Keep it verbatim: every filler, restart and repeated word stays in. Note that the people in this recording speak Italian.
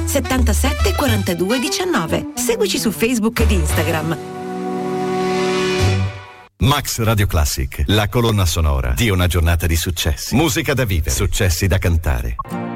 settantasette quarantadue diciannove. Seguici su Facebook ed Instagram. Max Radio Classic, la colonna sonora di una giornata di successi. Musica da vivere, successi da cantare.